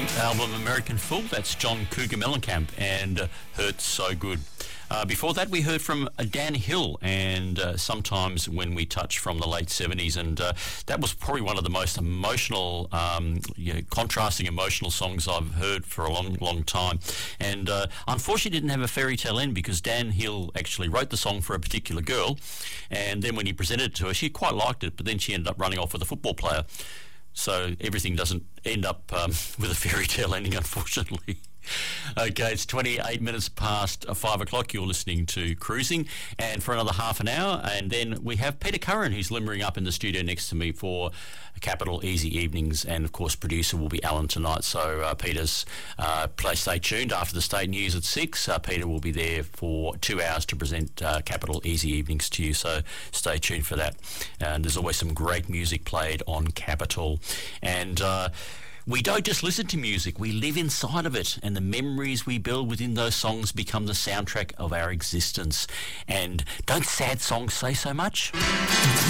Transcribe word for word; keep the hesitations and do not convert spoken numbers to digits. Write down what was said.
album American Fool. That's John Cougar Mellencamp and uh, Hurts So Good. Uh, before that, we heard from uh, Dan Hill and uh, Sometimes When We Touch from the late seventies, and uh, that was probably one of the most emotional, um, you know, contrasting emotional songs I've heard for a long, long time. And uh, unfortunately didn't have a fairy tale end because Dan Hill actually wrote the song for a particular girl, and then when he presented it to her, she quite liked it, but then she ended up running off with a football player. So everything doesn't end up um, with a fairy tale ending, unfortunately. Okay, it's twenty-eight minutes past five o'clock. You're listening to Cruising, and for another half an hour, and then we have Peter Curran, who's limbering up in the studio next to me for Capital Easy Evenings, and of course producer will be Alan tonight. So uh, Peter's uh, play stay tuned. After the state news at six, uh, Peter will be there for two hours to present uh, Capital Easy Evenings to you, so stay tuned for that. And there's always some great music played on Capital, and uh, we don't just listen to music, we live inside of it, and the memories we build within those songs become the soundtrack of our existence. And don't sad songs say so much?